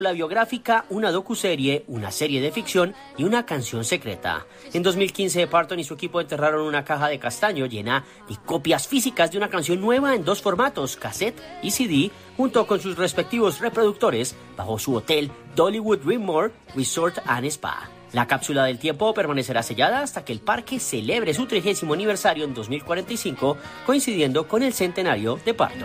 La biográfica, una docuserie, una serie de ficción y una canción secreta. En 2015, Parton y su equipo enterraron una caja de castaño llena de copias físicas de una canción nueva en dos formatos, cassette y CD, junto con sus respectivos reproductores, bajo su hotel Dollywood Dreammore Resort and Spa. La cápsula del tiempo permanecerá sellada hasta que el parque celebre su 30º aniversario en 2045, coincidiendo con el centenario de Parton.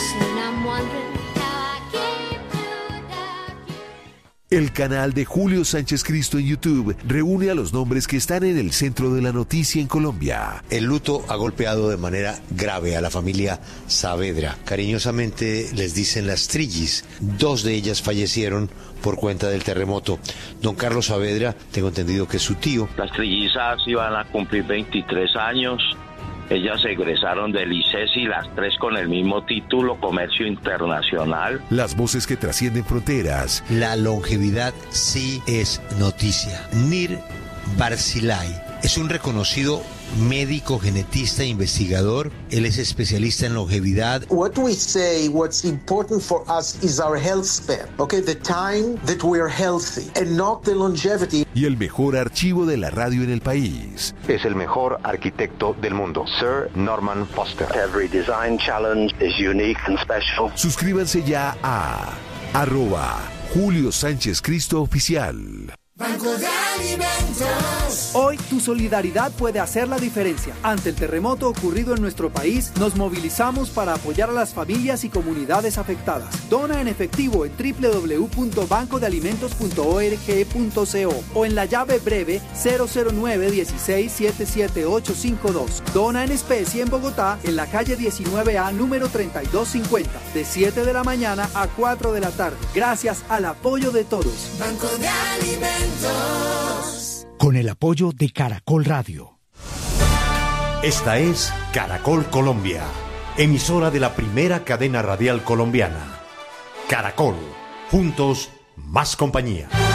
El canal de Julio Sánchez Cristo en YouTube reúne a los nombres que están en el centro de la noticia en Colombia. El luto ha golpeado de manera grave a la familia Saavedra. Cariñosamente les dicen las Trillis. 2 de ellas fallecieron por cuenta del terremoto. Don Carlos Saavedra, tengo entendido que es su tío. Las trillizas iban a cumplir 23 años. Ellas egresaron del ICESI, las 3 con el mismo título, Comercio Internacional. Las voces que trascienden fronteras. La longevidad sí es noticia. Nir Barzilay es un reconocido médico, genetista e investigador. Él es especialista en longevidad. What we say, what's important for us is our health span. Okay, the time that we are healthy and not the longevity. Y el mejor archivo de la radio en el país. Es el mejor arquitecto del mundo, Sir Norman Foster. Every design challenge is unique and special. Suscríbanse ya a @Julio Sánchez Cristo Oficial. Banco de Alimentos. Hoy tu solidaridad puede hacer la diferencia. Ante el terremoto ocurrido en nuestro país, nos movilizamos para apoyar a las familias y comunidades afectadas. Dona en efectivo en www.bancodealimentos.org.co o en la llave breve 009-16-77852. Dona en especie en Bogotá, en la calle 19A, número 3250, de 7 de la mañana a 4 de la tarde. Gracias al apoyo de todos. Banco de Alimentos. Con el apoyo de Caracol Radio. Esta es Caracol Colombia, emisora de la primera cadena radial colombiana. Caracol, juntos, más compañía.